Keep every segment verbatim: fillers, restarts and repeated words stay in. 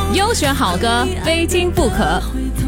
优选好歌，非听不可。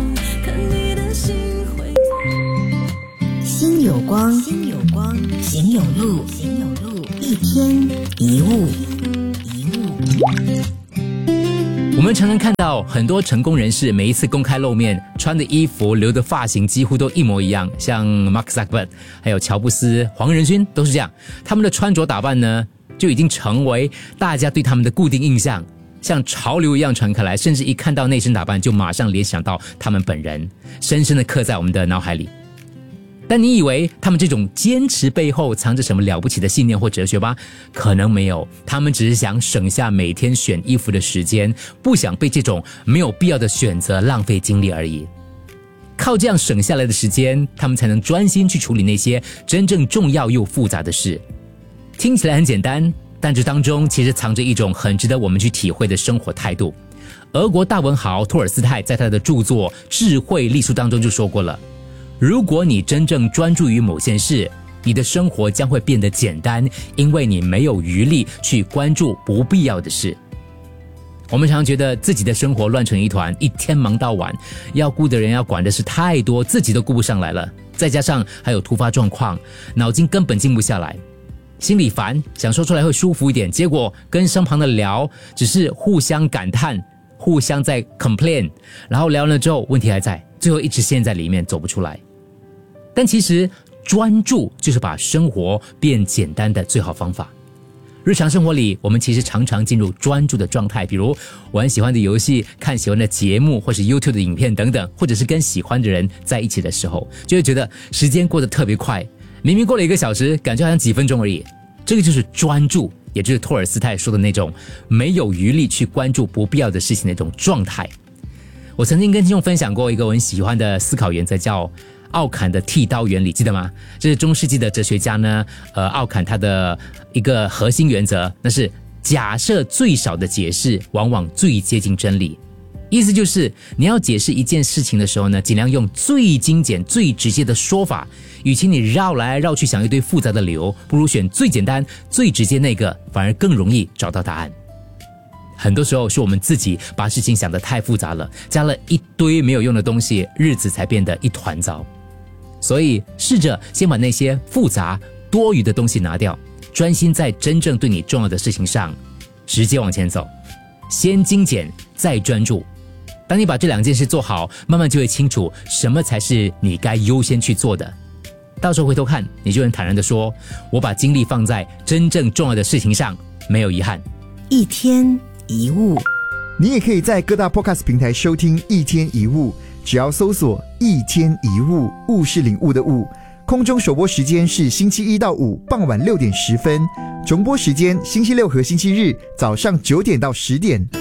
心有光，心有光，行有路，行有路，一天一物，一物。 我们常常看到很多成功人士，每一次公开露面，穿的衣服、留的发型几乎都一模一样，像 Mark Zuckerberg 还有乔布斯、黄仁勋都是这样。他们的穿着打扮呢，就已经成为大家对他们的固定印象，像潮流一样传开来，甚至一看到那身打扮就马上联想到他们本人，深深的刻在我们的脑海里。但你以为他们这种坚持背后藏着什么了不起的信念或哲学吧？可能没有，他们只是想省下每天选衣服的时间，不想被这种没有必要的选择浪费精力而已。靠这样省下来的时间，他们才能专心去处理那些真正重要又复杂的事。听起来很简单，但这当中其实藏着一种很值得我们去体会的生活态度。俄国大文豪托尔斯泰在他的著作《智慧力书》当中就说过了，如果你真正专注于某件事，你的生活将会变得简单，因为你没有余力去关注不必要的事。我们常觉得自己的生活乱成一团，一天忙到晚，要顾的人要管的事太多，自己都顾不上来了，再加上还有突发状况，脑筋根本静不下来，心里烦，想说出来会舒服一点，结果跟身旁的聊只是互相感叹，互相在 complain， 然后聊了之后问题还在，最后一直陷在里面走不出来。但其实专注就是把生活变简单的最好方法。日常生活里，我们其实常常进入专注的状态，比如玩喜欢的游戏、看喜欢的节目，或是 YouTube 的影片等等，或者是跟喜欢的人在一起的时候，就会觉得时间过得特别快，明明过了一个小时，感觉好像几分钟而已。这个就是专注，也就是托尔斯泰说的那种没有余力去关注不必要的事情的一种状态。我曾经跟听众分享过一个我很喜欢的思考原则，叫奥坎的剃刀原理，记得吗？这是中世纪的哲学家呢，呃，奥坎他的一个核心原则，那是假设最少的解释往往最接近真理。意思就是你要解释一件事情的时候呢，尽量用最精简最直接的说法，与其你绕来绕去想一堆复杂的理由，不如选最简单最直接那个，反而更容易找到答案。很多时候是我们自己把事情想得太复杂了，加了一堆没有用的东西，日子才变得一团糟。所以试着先把那些复杂多余的东西拿掉，专心在真正对你重要的事情上，直接往前走。先精简再专注，当你把这两件事做好，慢慢就会清楚什么才是你该优先去做的。到时候回头看，你就能坦然地说，我把精力放在真正重要的事情上，没有遗憾。 一天一物， 你也可以在各大 podcast 平台收听一天一物，只要搜索一天一物，物是领悟的物。空中首播时间是星期一到五傍晚六点十分，重播时间星期六和星期日早上九点到十点。